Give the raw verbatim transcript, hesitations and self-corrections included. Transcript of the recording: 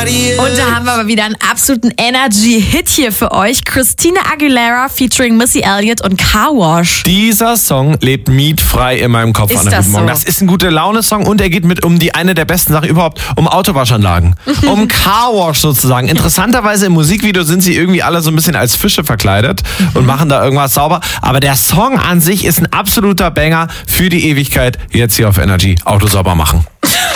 Und da haben wir aber wieder einen absoluten Energy-Hit hier für euch. Christina Aguilera featuring Missy Elliott und Car Wash. Dieser Song lebt mietfrei in meinem Kopf Ist an der das guten Morgen. so? Das ist ein gute Laune-Song und er geht mit um die eine der besten Sachen überhaupt, um Autowaschanlagen. um Car Wash sozusagen. Interessanterweise im Musikvideo sind sie irgendwie alle so ein bisschen als Fische verkleidet und machen da irgendwas sauber. Aber der Song an sich ist ein absoluter Banger für die Ewigkeit. Jetzt hier auf Energy Auto sauber machen.